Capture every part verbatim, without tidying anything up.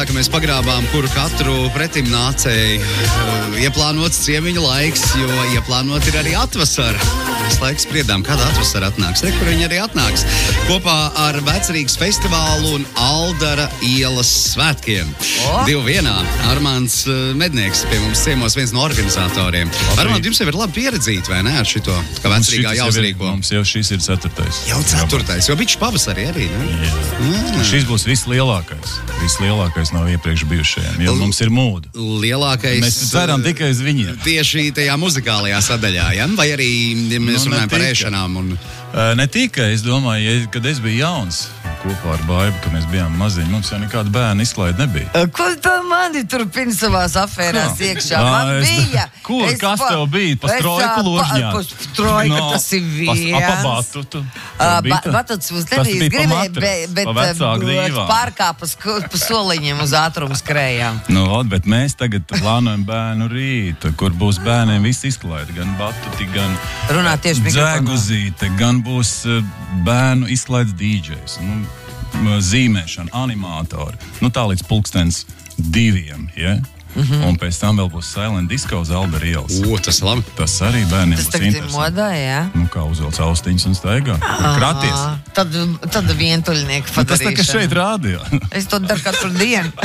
tā, ka mēs pagrābām, kuru katru pretim nācēju uh, ieplānots ciemiņu laiks, jo ieplānot ir arī atvasara. Mēs laiks spriedām, kāda atvasara atnāks. Re, kur viņi arī atnāks. Kopā ar Vecrīgas festivālu un Aldara ielas svētkiem. Oh. Divu vienā. Armāns uh, Mednieks pie mums ciemos, viens no organizatoriem. Armāns, jums jau ir labi pieredzīti, vai ne, ar šito, kā Vecrīgā jāuzrīko? Mums jau šis ir ceturtais. Jau ceturtais, jo bišķi pavasarī arī, ne? Mm. Šis būs vislielākais. Vislielākais no iepriekš bijušajiem, jo mums ir mūda. Lielākais. Mēs ceram tikai uz viņiem. Tieši tajā muzikālajā sadaļā, ja? Vai arī ja mēs nu, runājam par ēšanām un... Uh, ne tikai, es domāju, ja, kad es biju jauns, kopā ar Baibu, kad mēs bijām maziņi, mums jau nekāda bērna izklaide nebija. Ko tā mani turpina savās afērās Kā? iekšā? Man es, bija. Kur? Es Kas pa, tev bija? Pa strojku ložņā? Pa, pa strojku no, tas ir viens. Pa batutu. Uh, batuts mums nebija. Es gribēju, bet, bet pārkā pa, pa soliņiem uz ātrumu skrējām. Nu, bet mēs tagad plānojam bērnu rītu, kur būs bērniem viss izklaide. Gan batuti, gan dzēguzīte, gan būs bērnu izklaides dīdžejs. Nu, zīmēšana, animātori. Nu tā līdz pulkstens diviem, ja? Mm-hmm. Un pēc tam vēl būs silent disco uz Aldara ielas. O, tas labi. Tas arī bērniem tas būs interesanti. interesanti. Tas tagad ir modā, jā? Nu kā uzvelc austiņas un staigā. Kraties. Tad, tad vientuļnieku padarīšana. Tas tā, ka šeit rādījā. Es to daru katru dienu.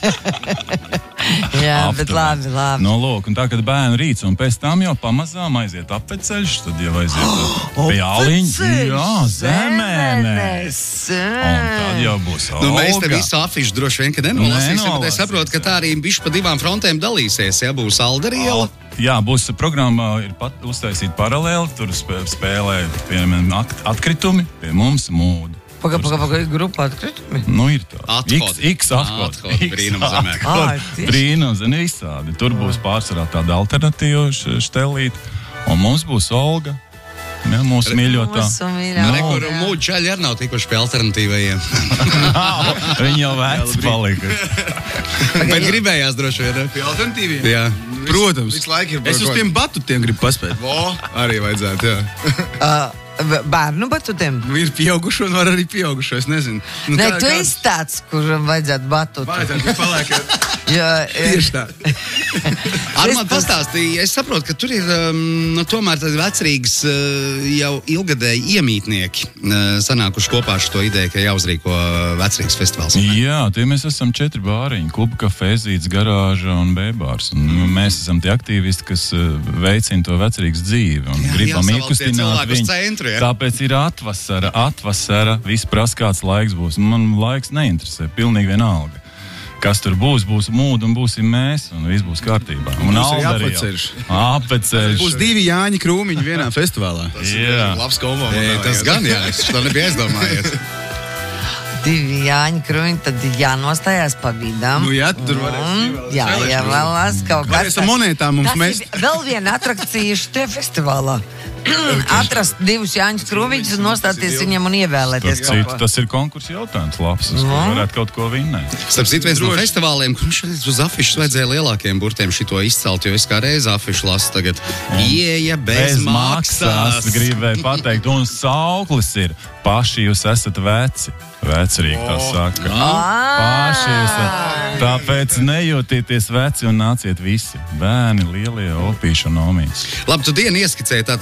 Jā, After. Bet labi, labi. No, lūk, un tā, kad bērnu rīts, un pēc tam jau pamazām aiziet apveceļš, tad jau aiziet oh, pie Aliņas. Jā, zemēnēs. Un tad jau būs Olga. Nu, mēs te visu afišu droši vien, ka nenolasīsim, bet es saprotu, ka tā arī bišķi pa divām frontēm dalīsies, ja būs Aldara iela. Jā, būs programmā, ir pat uztaisīta paralēli, tur spēlē, piemēram, atkritumi, pie mums mūda. Paga, paga, paga, grupa atkritumi? Nu, ir tā. Atkod. X, X atkod. Brīnum zemē. Brīnum zemē, visādi. Tur būs pārsvarā tāda alternatīva štelīta, un mums būs Olga. Jā, mūsu mīļotā. Mūsu mīļotā. Nu, kur mūģi čaļi arī nav tikuši pie alternatīvajiem. Viņi jau veci palika. Bet gribējās droši vien. Pie alternatīviem? Jā. Protams. Ir es uz tiem batutiem gribu paspēt. Vo, arī vajadzētu, jā. Uh, bērnu batutiem? Nu, ir pieaugušo un var arī pieaugušo, es nezinu. Nu, Nē, kā, tu kā... esi tāds, kuram vajadzētu batutu. Vajadzētu, paliek. Jā, tieši tā. Armand pastāstīja, es saprotu, ka tur ir um, nu, tomēr tādi Vecrīgas uh, jau ilgadēji iemītnieki uh, sanākuši kopā ar šo ideju, ka jāuzrīko Vecrīgas festivāls. Jā, tie mēs esam četri bāriņi, Kluba kafēzītes, garāža un bēbārs. Un mēs esam tie aktīvisti, kas uh, veicina to Vecrīgas dzīvi un jā, gribam iekustināt viņu. Centru, tāpēc ir atvasara, atvasara, viss prasa kāds laiks būs. Man laiks neinteresē, pilnīgi vienalga. Kas tur būs, būs mūda un būsim mēs, un viss būs kārtībā. Un būs arī apveceļš. Apveceļš. Būs divi Jāņa Krūmiņi vienā festivālā. Tas jā. Ir labs kombo. E, tas gan, jā, es to nebiju aizdomājies. Divi Jāņa Krūmiņi, tad jānostājās pa vidam. Nu jā, tur varēs. Jā, jā, vēlās kaut kas. Varēs ar monētām mums mest. Vēl viena atrakcija šajā festivālā. Atrast divus Jāņus Krūmiņus un nostāties viņiem un ievēlēties kaut ko. Tas ir konkursa jautājums labs, uz ko varētu kaut ko vinnēt. Starp citu, viens no festivāliem, kur šeit uz afišas vajadzēja lielākiem burtiem šito izcelt, jo es kā reiz afišu lasu tagad. Ieja bez, bez maksas. maksas. Gribēju pateikt, un sauklis ir paši jūs esat veci. Vecrīgi tā saka. Paši jūs esat. Tāpēc nejūtieties veci un nāciet visi. Bērni, lielie, opīši un omīs. Labi, tu dienu ieskicēji tā